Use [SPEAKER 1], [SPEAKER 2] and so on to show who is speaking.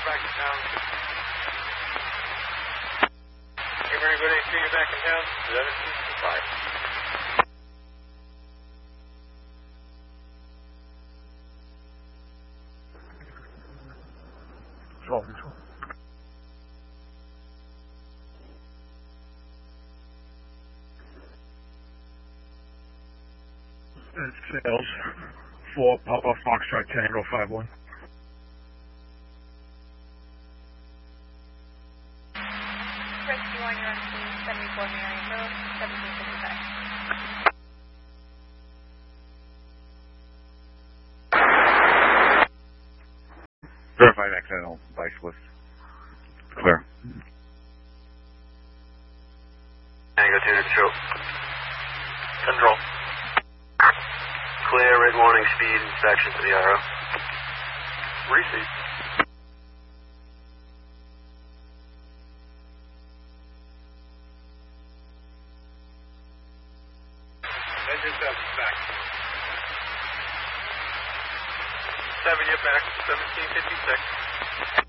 [SPEAKER 1] back in town. Everybody see you back in town? 1755.
[SPEAKER 2] Control. Sales for Papa Foxtrot Tango 51.
[SPEAKER 3] Rescue on your own scene, 74 Marion Road, 1755.
[SPEAKER 4] Verified accidental bicyclist. Clear.
[SPEAKER 1] Tango 2 to control. Control. Clear, red warning, speed inspection to the RO. Receive. Engine 7 back. 7, you're back, 1756.